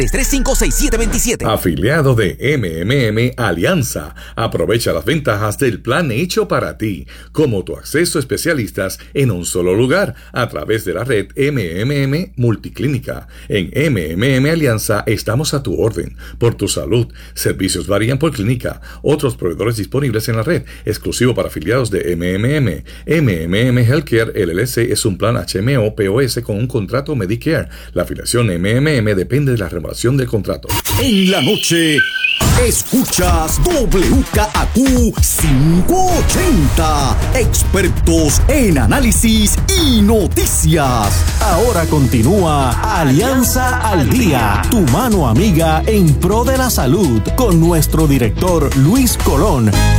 335-6727. Afiliado de MMM Alianza. Aprovecha las ventajas del plan hecho para ti, como tu acceso a especialistas en un solo lugar a través de la red MMM Multiclínica. En MMM Alianza estamos a tu orden. Por tu salud, servicios varían por clínica. Otros proveedores disponibles en la red, exclusivo para afiliados de MMM. MMM Healthcare LLC es un plan HMO-POS con un contrato Medicare. La afiliación MMM depende de la renovación del contrato. En la noche, escuchas WKAQ 580. Expertos en análisis y noticias. Ahora continúa Alianza al Día, tu mano amiga en pro de la salud, con nuestro director Luis Colón.